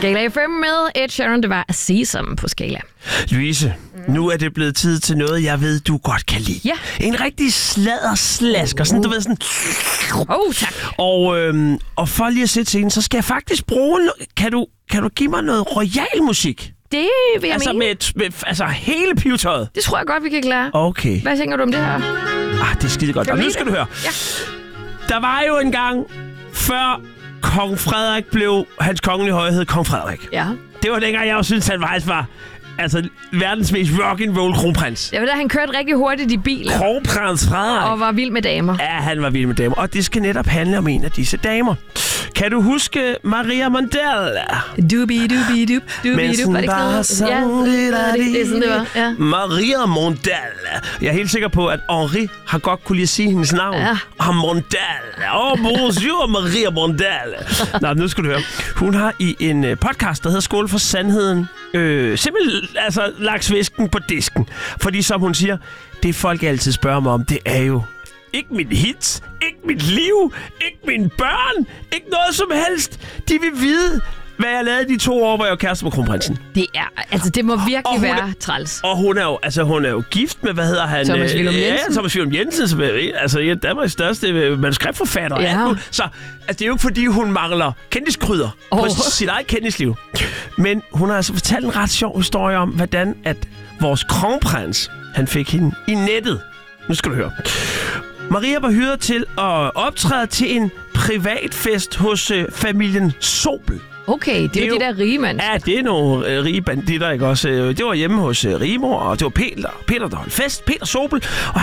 Skala FM med Ed Sheeran, det var Sesam på Skala. Louise, nu er det blevet tid til noget, jeg ved, du godt kan lide. Ja. En rigtig sladderslasker, sådan, du ved, sådan... Tak. Og for lige at sætte scenen, så skal jeg faktisk bruge... Kan du give mig noget royal musik? Det vil jeg mene. Altså hele pivetøjet? Det tror jeg godt, vi kan klare. Okay. Hvad tænker du om det her? Det er skide godt. Og nu skal du høre. Ja. Der var jo en gang, før kong Frederik blev hans kongelige højhed, kong Frederik. Ja. Det var dengang, jeg også synes, han faktisk var verdens mest rock'n'roll kronprins. Det var da, han kørte rigtig hurtigt i bil. Kronprins Frederik. Og var vild med damer. Ja, han var vild med damer. Og det skal netop handle om en af disse damer. Kan du huske Maria Montell? Dubi-dubi-dup. Var det bare sådan, det er sådan, det var. Ja. Maria Montell. Jeg er helt sikker på, at Henri har godt kunne lide at sige hendes navn. Ja. Montell. Bonjour, Maria Montell. Nå, nu skal du høre. Hun har i en podcast, der hedder Skål for Sandheden, simpelthen lagt svisken på disken. Fordi som hun siger, det folk altid spørger mig om, det er jo ikke mit hits, ikke mit liv, ikke mine børn, ikke noget som helst. De vil vide, hvad jeg lavede de 2 år, hvor jeg var kæreste med kronprinsen. Det må virkelig være træls. Og hun er jo gift med, hvad hedder han? Thomas Villum Jensen. Ja, Thomas Villum Jensen, som er en af Danmarks største manuskriptforfatter. Ja. Så det er jo ikke, fordi hun mangler kendiskrydder på sit eget kendisliv. Men hun har altså fortalt en ret sjov historie om, hvordan at vores kronprins, han fik hende i nettet. Nu skal du høre. Maria var hyret til at optræde til en privatfest hos familien Sobel. Okay, det er jo de der rige mand. Ja, det er nogle rige banditter, ikke også? Det var hjemme hos Rigmor, og det var Peter, der holdt fest. Peter Sobel, og